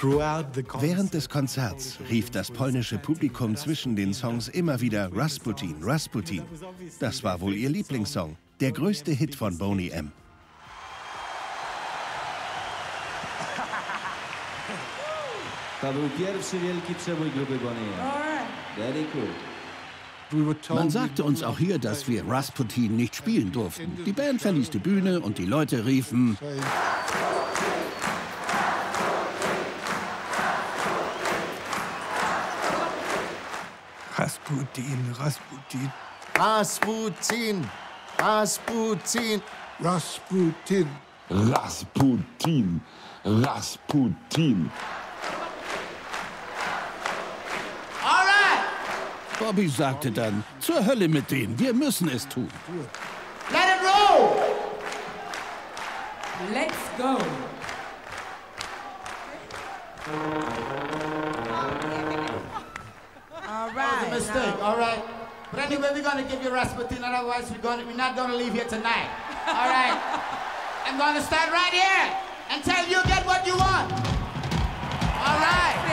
Während des Konzerts rief das polnische Publikum zwischen den Songs immer wieder Rasputin, Rasputin. Das war wohl ihr Lieblingssong, der größte Hit von Boney M. To był pierwszy wielki przebój grupy Boney M. Very cool. Man sagte uns auch hier, dass wir Rasputin nicht spielen durften. Die Band verließ die Bühne und die Leute riefen: Rasputin, Rasputin. Rasputin, Rasputin, Rasputin. Rasputin, Rasputin. Bobby sagte dann: Zur Hölle mit denen, wir müssen es tun. let it roll! Let's go. All right. That was a mistake, all right? But anyway, we're going to give you Rasputin, otherwise we're not going to leave here tonight. All right? I'm going to stand right here until you get what you want. All right?